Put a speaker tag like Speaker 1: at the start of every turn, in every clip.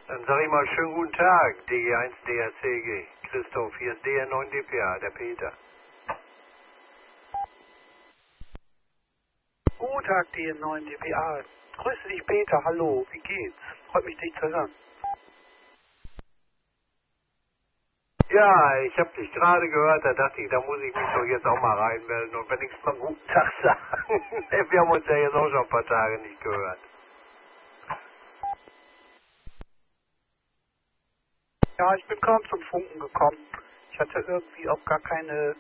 Speaker 1: Dann sag ich mal schönen guten Tag, DG1 DRCG. Christoph, hier ist DR9 DPA, der Peter.
Speaker 2: Guten Tag, DN9 DPA. Grüße dich, Peter. Hallo, wie geht's? Freut mich, dich zu hören.
Speaker 1: Ja, ich habe dich gerade gehört, da dachte ich, da muss ich mich doch jetzt auch mal reinmelden und wenigstens mal guten Tag sagen. Wir haben uns ja jetzt auch schon ein paar Tage nicht gehört.
Speaker 2: Ja, ich bin kaum zum Funken gekommen. Ich hatte irgendwie auch gar keine,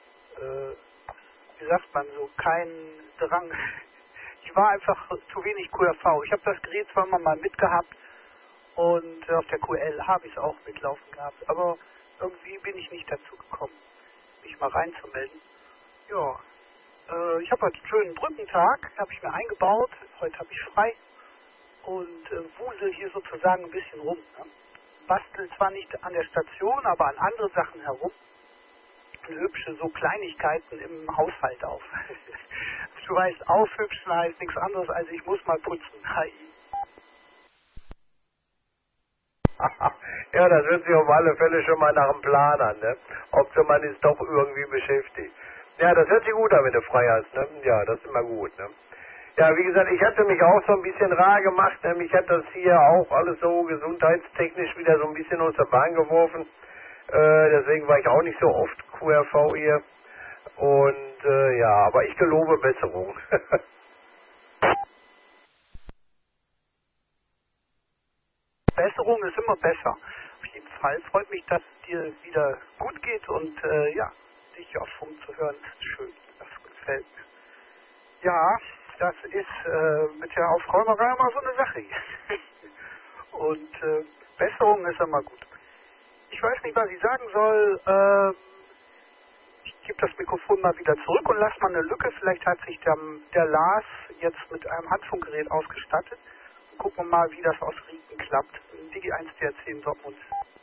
Speaker 2: wie sagt man so, keinen Drang. Ich war einfach zu wenig QRV. Ich habe das Gerät zwar immer mal mitgehabt und auf der QL habe ich es auch mitlaufen gehabt, aber irgendwie bin ich nicht dazu gekommen, mich mal reinzumelden. Ja, ich habe heute einen schönen Brückentag, habe ich mir eingebaut. Heute habe ich frei und wusel hier sozusagen ein bisschen rum. Ne? Bastel zwar nicht an der Station, aber an anderen Sachen herum. Und hübsche so Kleinigkeiten im Haushalt auf. Du weißt, aufhübschen heißt nichts anderes als ich muss mal putzen. Hi.
Speaker 1: Ja, das hört sich auf alle Fälle schon mal nach einem Plan an, ne? Hauptsache man ist doch irgendwie beschäftigt. Ja, das hört sich gut an, wenn du frei hast, ne? Ja, das ist immer gut, ne? Ja, wie gesagt, ich hatte mich auch so ein bisschen rar gemacht, ne? Mich hat das hier auch alles so gesundheitstechnisch wieder so ein bisschen aus der Bahn geworfen. Deswegen war ich auch nicht so oft QRV hier. Und ja, aber ich gelobe Besserung.
Speaker 2: Besserung ist immer besser. Auf jeden Fall freut mich, dass es dir wieder gut geht und ja, dich auf Funk zu hören, ist schön. Das gefällt mir. Ja, das ist mit der Aufräumerei immer so eine Sache hier. Und Besserung ist immer gut. Ich weiß nicht, was ich sagen soll. Ich gebe das Mikrofon mal wieder zurück und lasse mal eine Lücke. Vielleicht hat sich der Lars jetzt mit einem Handfunkgerät ausgestattet. Und gucken wir mal, wie das aus Rieken klappt. Digi1 DRC in Dortmund.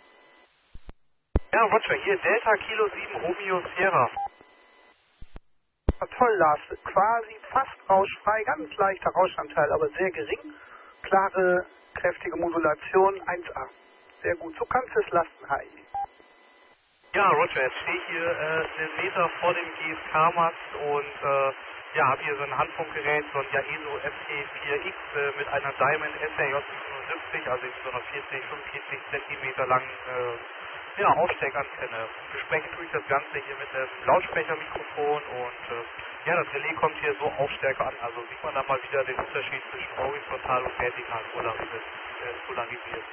Speaker 3: Ja, Roger, hier Delta Kilo 7 Romeo Sierra.
Speaker 2: Ja, toll, Lars. Quasi fast rauschfrei, ganz leichter Rauschanteil, aber sehr gering. Klare, kräftige Modulation, 1A. Sehr gut. So kannst du es lassen, HI.
Speaker 3: Ja, Roger, jetzt stehe ich hier einen Meter vor dem GSK-Mast und ja, habe hier so ein Handfunkgerät, so ein Yaeso FT4X mit einer Diamond SRJ 77, also so einer 45 Zentimeter langen ja, Aufsteckantenne. Besprechen tue ich das Ganze hier mit dem Lautsprechermikrofon und ja, das Relais kommt hier so Aufstärke an, also sieht man da mal wieder den Unterschied zwischen horizontal und vertikal polarisiert.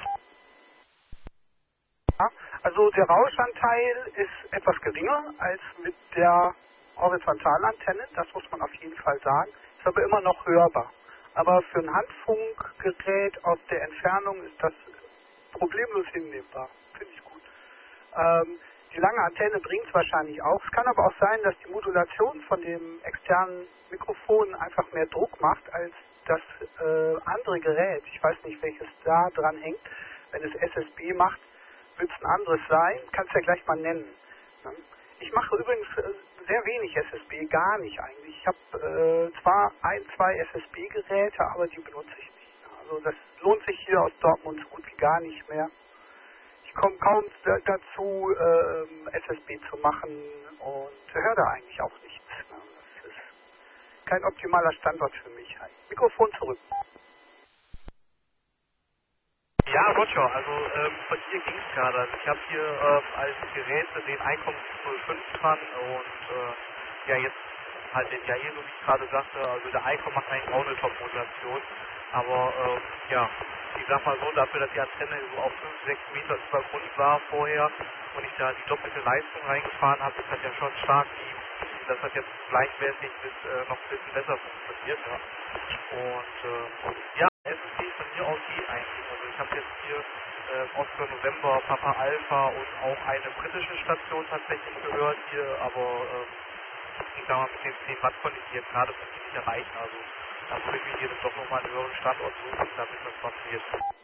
Speaker 2: Ja, also der Rauschanteil ist etwas geringer als mit der Horizontalantenne, das muss man auf jeden Fall sagen, ist aber immer noch hörbar. Aber für ein Handfunkgerät aus der Entfernung ist das problemlos hinnehmbar, finde ich gut. Die lange Antenne bringt es wahrscheinlich auch. Es kann aber auch sein, dass die Modulation von dem externen Mikrofon einfach mehr Druck macht als das andere Gerät. Ich weiß nicht, welches da dran hängt. Wenn es SSB macht, wird es ein anderes sein. Kannst ja gleich mal nennen. Ne? Ich mache übrigens sehr wenig SSB, gar nicht eigentlich. Ich habe zwar ein, zwei SSB-Geräte, aber die benutze ich nicht. Also das lohnt sich hier aus Dortmund so gut wie gar nicht mehr. Ich komme kaum dazu, SSB zu machen und höre da eigentlich auch nichts. Ne? Das ist kein optimaler Standort für mich. Mikrofon zurück.
Speaker 3: Ja, Roger, also von hier ging es gerade. Also ich habe hier als Gerät den Icom 05 dran und ja, jetzt halt den Yaeso, wie ich gerade sagte, also der Icom macht eigentlich auch eine Top-Modulation, aber ja, ich sag mal so, dafür, dass die Antenne so auf 5-6 Meter über Grund war vorher und ich da die doppelte Leistung reingefahren habe, ist das ja schon stark, dass das jetzt gleichwertig bis noch ein bisschen besser funktioniert. Ja. Und ja, SSD von mir aus geht eigentlich. Also ich habe jetzt hier Oscar November, Papa Alpha und auch eine britische Station tatsächlich gehört hier, aber ich sag mal, mit den 10 Watt konnte ich die jetzt gerade nicht erreichen. Also da würde ich mir hier doch nochmal einen höheren Standort suchen, damit das funktioniert.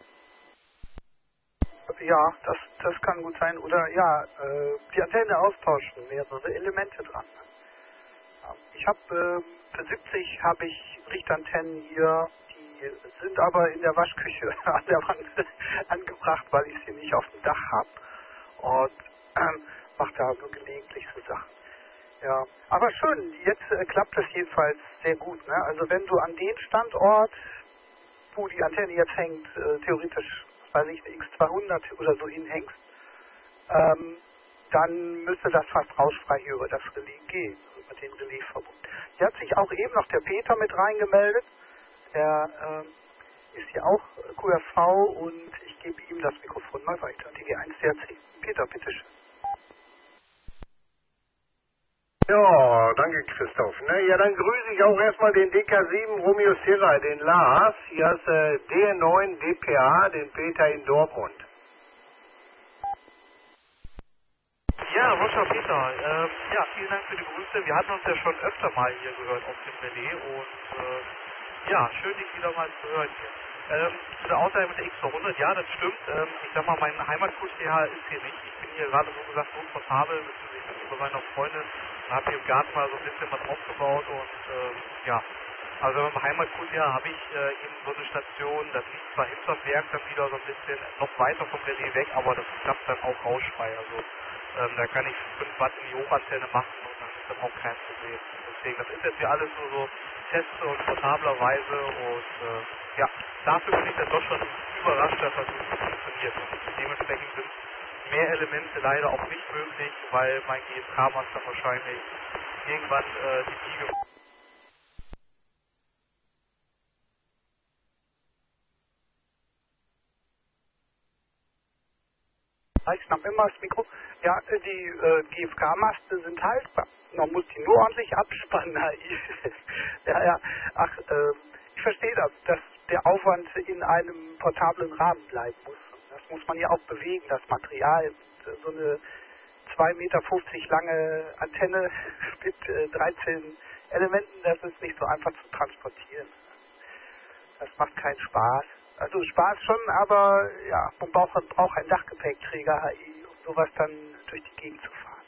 Speaker 2: Ja, das kann gut sein. Oder ja, die Antenne austauschen, mehrere Elemente dran. Ja, ich habe für 70 habe ich Richtantennen hier, die Die sind aber in der Waschküche an der Wand angebracht, weil ich sie nicht auf dem Dach habe. Und mache da so gelegentlich so Sachen. Ja, aber schön, jetzt klappt es jedenfalls sehr gut. Ne? Also wenn du an den Standort, wo die Antenne jetzt hängt, theoretisch, weiß ich, eine X200 oder so hinhängst, dann müsste das fast rauschfrei hier über das Relais gehen, über den Relaisverbund. Hier hat sich auch eben noch der Peter mit reingemeldet. Der ist hier auch QRV und ich gebe ihm das Mikrofon mal weiter. DG1DRC. Peter, bitteschön.
Speaker 1: Ja, danke Christoph. Ne? Ja, dann grüße ich auch erstmal den DK7 Romeo Sierra, den Lars. Hier ist D9 DPA, den Peter in Dortmund.
Speaker 3: Ja, Roger Peter, ja, vielen Dank für die Grüße. Wir hatten uns ja schon öfter mal hier gehört auf dem Relais und ja, schön dich wieder mal zu hören hier. Zu der Aussage mit der X200, ja, das stimmt. Ich sag mal, mein Heimat-QTH ist hier nicht. Ich bin hier gerade so gesagt so portabel, ich bin bei meiner Freundin und habe hier im Garten mal so ein bisschen was aufgebaut und ja. Also beim Heimat-QTH habe ich eben so eine Station, das liegt zwar hinterm Berg dann wieder so ein bisschen noch weiter vom Relais weg, aber das klappt dann auch rauschfrei. Also da kann ich 5 Watt in die Hochantenne machen und das ist dann auch kein Problem. Deswegen, das ist jetzt hier alles nur so Tests und portablerweise und ja, dafür bin ich dann doch schon überrascht, dass das so funktioniert. Dementsprechend sind mehr Elemente leider auch nicht möglich, weil mein GFK-Master wahrscheinlich irgendwann die Biege.
Speaker 2: Ich nahm immer das Mikro. Ja, die GFK-Maste sind haltbar. Man muss die nur ordentlich abspannen. Ja. Ach, ich verstehe das, dass der Aufwand in einem portablen Rahmen bleiben muss. Das muss man ja auch bewegen, das Material. So eine 2,50 Meter lange Antenne mit 13 Elementen, das ist nicht so einfach zu transportieren. Das macht keinen Spaß. Also Spaß schon, aber ja, man braucht einen Dachgepäckträger HI, um sowas dann durch die Gegend zu fahren.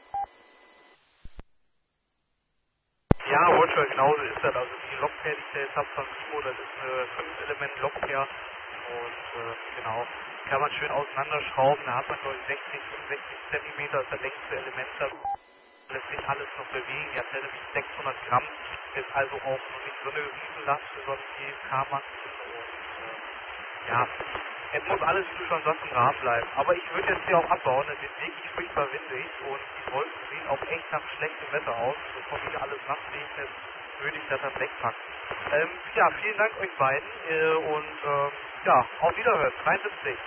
Speaker 3: Ja, Roger, genauso ist das. Also die Lokpair, die ich da jetzt habe von Simo, das ist eine 5-Element-Lokpair und genau, kann man schön auseinanderschrauben. Da hat man nur 60, 65 Zentimeter, ist das längste Element da. Lässt sich alles noch bewegen. Die Antenne wiegt 600 Gramm, ist also auch noch nicht so eine Riesenlast für so einen GFK-Masten und ja, es muss alles, wie du schon sagst, im Rahmen bleiben. Aber ich würde jetzt hier auch abbauen, es ist wirklich furchtbar windig und die Wolken sehen auch echt nach schlechtem Wetter aus. Bevor mich alles nass regnet, würde ich das dann wegpacken. Ja, vielen Dank euch beiden und ja, auf Wiederhören, 73.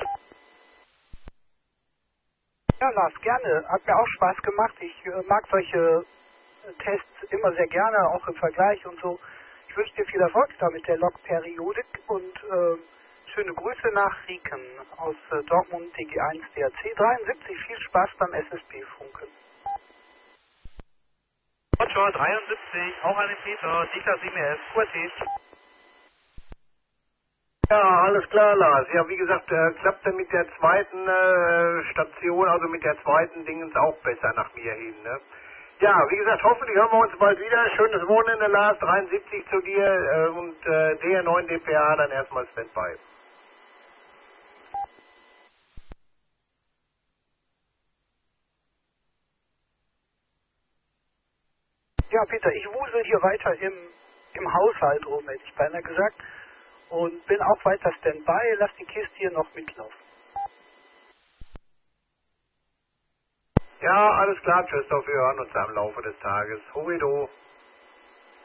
Speaker 2: Ja, Lars, gerne. Hat mir auch Spaß gemacht. Ich mag solche Tests immer sehr gerne, auch im Vergleich und so. Ich wünsche dir viel Erfolg da mit der Log-Periodik und schöne Grüße nach Rieken aus Dortmund, DG1 DRC 73. Viel Spaß beim SSB-Funken.
Speaker 3: Roger, 73, auch an den Peter, DK7S, QRT.
Speaker 1: Ja, alles klar, Lars. Ja, wie gesagt, klappte mit der zweiten Station, also mit der zweiten Dingens auch besser nach mir hin, ne? Ja, wie gesagt, hoffentlich hören wir uns bald wieder. Schönes Wochenende, Lars, 73 zu dir und DR9 DPA dann erstmal Standby.
Speaker 2: Ja, Peter, ich wusel hier weiter im Haushalt rum, hätte ich beinahe gesagt. Und bin auch weiter Standby, lass die Kiste hier noch mitlaufen.
Speaker 1: Ja, alles klar, Christoph, wir hören uns am Laufe des Tages. Horido.